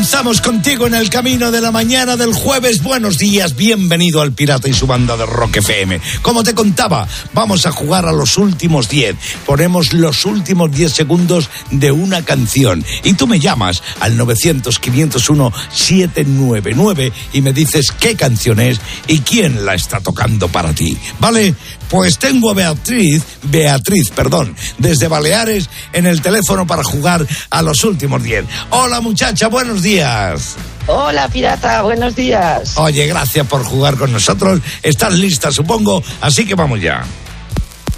Avanzamos contigo en el camino de la mañana del jueves. Buenos días, bienvenido al Pirata y su banda de Rock FM. Como te contaba, vamos a jugar a los últimos 10. Ponemos los últimos 10 segundos de una canción. Y tú me llamas al 900-501-799 y me dices qué canción es y quién la está tocando para ti. ¿Vale? Pues tengo a Beatriz, desde Baleares, en el teléfono para jugar a los últimos 10. Hola muchacha, buenos días. Hola pirata, buenos días. Oye, gracias por jugar con nosotros. Estás lista, supongo, así que vamos ya.